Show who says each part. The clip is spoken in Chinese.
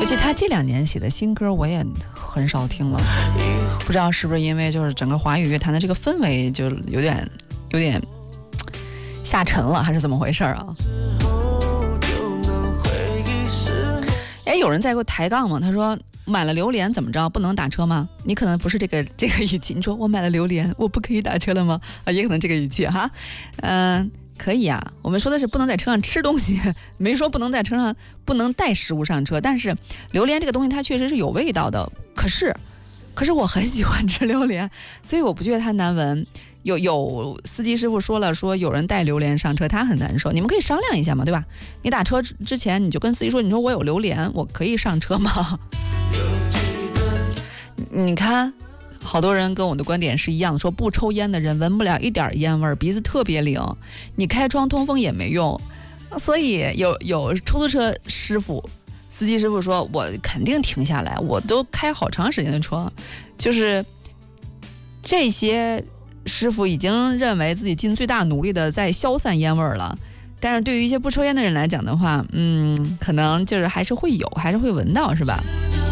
Speaker 1: 尤其他这2年写的新歌我也很少听了，不知道是不是因为就是整个华语乐坛的这个氛围就有点下沉了，还是怎么回事啊？哎，有人在给我抬杠吗？他说买了榴莲怎么着不能打车吗？你可能不是这个语气，你说我买了榴莲我不可以打车了吗？啊，也可能这个语气哈。可以啊，我们说的是不能在车上吃东西，没说不能在车上不能带食物上车。但是榴莲这个东西它确实是有味道的，可是我很喜欢吃榴莲，所以我不觉得它难闻。有司机师傅说了，说有人带榴莲上车他很难受，你们可以商量一下嘛，对吧？你打车之前你就跟司机说，你说我有榴莲我可以上车吗？你看好多人跟我的观点是一样的，说不抽烟的人闻不了一点烟味，鼻子特别灵，你开窗通风也没用。所以有出租车师傅司机师傅说，我肯定停下来，我都开好长时间的窗。就是这些师傅已经认为自己尽最大努力的在消散烟味了，但是对于一些不抽烟的人来讲的话，可能就是还是会闻到，是吧？